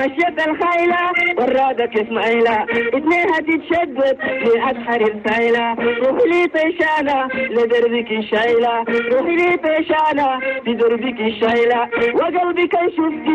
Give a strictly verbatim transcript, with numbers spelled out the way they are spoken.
ماشية الخيلة ورادك اسماعيلة اتنينها تتشدد لأسحر السايلة روحي لي طيشانة لدربك الشايلة روحي لي طيشانة لدربك الشايلة وقلبك نشوف